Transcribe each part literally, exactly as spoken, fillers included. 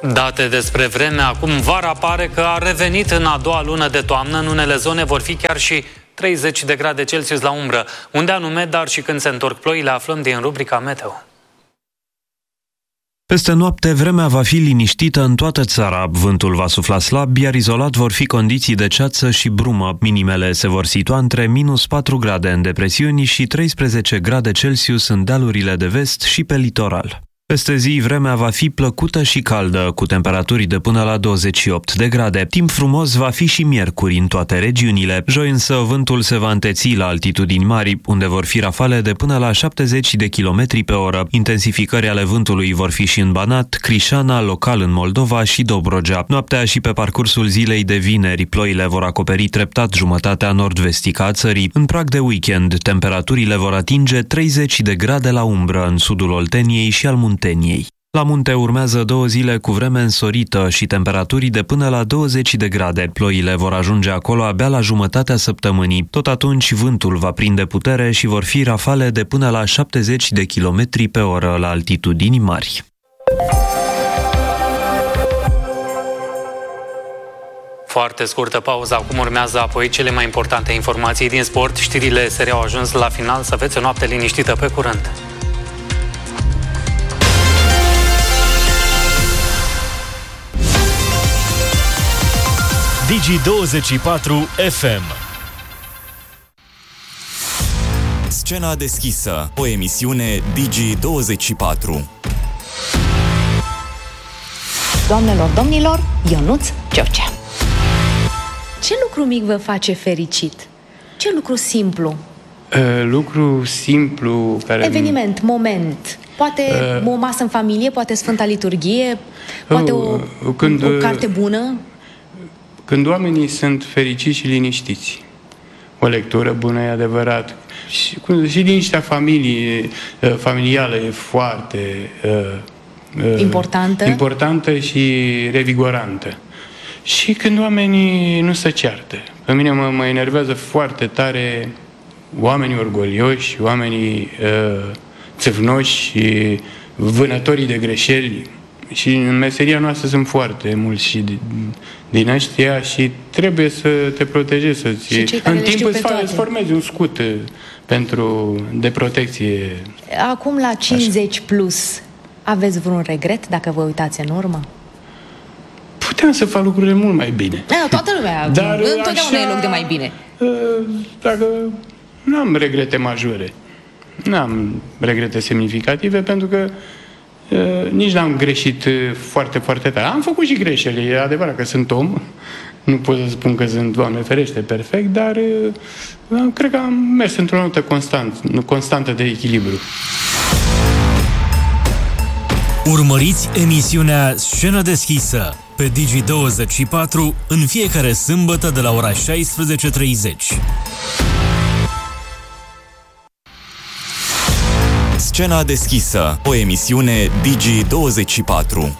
Date despre vreme. Acum vara pare că a revenit în a doua lună de toamnă. În unele zone vor fi chiar și treizeci de grade Celsius la umbră. Unde anume, dar și când se întorc ploile, aflăm din rubrica Meteo. Peste noapte, vremea va fi liniștită în toată țara. Vântul va sufla slab, iar izolat vor fi condiții de ceață și brumă. Minimele se vor situa între minus patru grade în depresiuni și treisprezece grade Celsius în dealurile de vest și pe litoral. Peste zi, vremea va fi plăcută și caldă, cu temperaturi de până la douăzeci și opt de grade. Timp frumos va fi și miercuri în toate regiunile. Joi însă vântul se va înteți la altitudini mari, unde vor fi rafale de până la șaptezeci de kilometri pe oră. Intensificări ale vântului vor fi și în Banat, Crișana, local în Moldova și Dobrogea. Noaptea și pe parcursul zilei de vineri, ploile vor acoperi treptat jumătatea nord-vestică a țării. În prag de weekend, temperaturile vor atinge treizeci de grade la umbră în sudul Olteniei și al Munteniei. La munte urmează două zile cu vreme însorită și temperaturi de până la douăzeci de grade. Ploile vor ajunge acolo abia la jumătatea săptămânii. Tot atunci vântul va prinde putere și vor fi rafale de până la șaptezeci de kilometri pe oră la altitudini mari. Foarte scurtă pauză, acum urmează apoi cele mai importante informații din sport. Știrile S R au ajuns la final, să aveți o noapte liniștită, pe curând! Digi douăzeci și patru F M. Scena deschisă, o emisiune Digi douăzeci și patru. Doamnelor, domnilor, Ionuț George. Ce lucru mic vă face fericit? Ce lucru simplu? Uh, lucru simplu care... Eveniment, moment. Poate uh, o masă în familie, poate Sfânta Liturghie, poate uh, o, când, o carte bună. Când oamenii sunt fericiți și liniștiți. O lectură bună, e adevărat. Și, și liniștea familiei, familială e foarte uh, importantă. importantă și revigorantă. Și când oamenii nu se ceartă. Pe mine mă, mă enervează foarte tare oamenii orgolioși, oamenii uh, țâvnoși și vânătorii de greșeli. Și în meseria noastră sunt foarte mulți și din ăștia și trebuie să te protejezi, să-ți... În timp îți, îți formezi un scut pentru, de protecție. Acum la cincizeci așa. Plus, aveți vreun regret dacă vă uitați în urmă? Puteam să fac lucrurile mult mai bine. Da, toată lumea, dar întotdeauna așa, e loc de mai bine. Dacă n-am regrete majore, n-am regrete semnificative, pentru că Uh, nici n-am greșit uh, foarte, foarte tare. Am făcut și greșeli, e adevărat că sunt om, nu pot să spun că sunt, Doamne ferește, perfect, dar uh, cred că am mers într-o notă constant, constantă de echilibru. Urmăriți emisiunea Scenă deschisă pe Digi douăzeci și patru în fiecare sâmbătă de la ora șaisprezece treizeci. Scena deschisă, o emisiune Digi douăzeci și patru.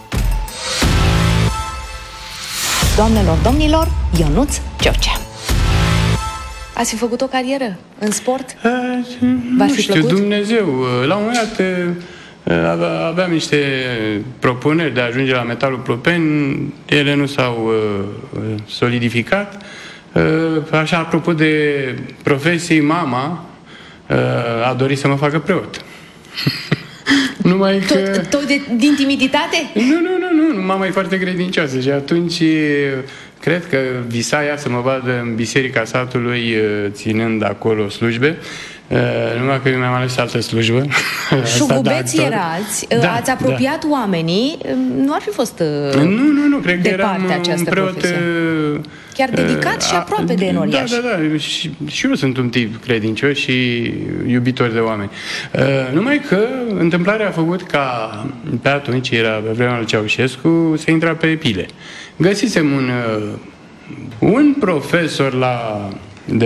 Doamnelor, domnilor, Ionuț George. Ați fi făcut o carieră în sport? A, V-ar nu fi știu, plăcut? Dumnezeu. La un moment dat aveam niște propuneri de a ajunge la Metalul Plopeni, ele nu s-au solidificat. Așa, apropo de profesii, mama a dorit să mă facă preot. Numai că... Tot, tot de, din timiditate? Nu, nu, nu, nu, mama e foarte credincioasă și atunci cred că visa ea să mă vadă în biserica satului ținând acolo slujbe. Uh, numai că eu mi-am ales altă slujbă. Șugubeți erați, da, ați apropiat da. oamenii, nu ar fi fost uh, Nu, nu, nu, cred că eram această un preot... Profesie. Chiar dedicat uh, și aproape de enoriaș. Da, da, da, și, și eu sunt un tip credincios și iubitor de oameni. Uh, numai că întâmplarea a făcut ca, pe atunci, era pe vremea lui Ceaușescu, să intra pe pile. Găsisem un, uh, un profesor la... de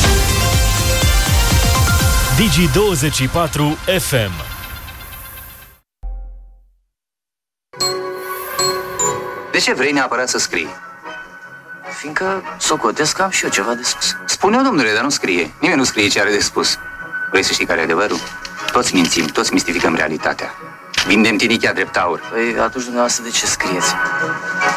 Digi douăzeci și patru F M. De ce vrei neapărat să scrii? Fiindcă socotesc că am și eu ceva de spus. Spune-o, domnule, dar nu scrie. Nimeni nu scrie ce are de spus. Vrei să știi care e adevărul? Toți mințim, toți mistificăm realitatea. Vindem tinichea drept aur. Păi atunci dumneavoastră de ce scrieți?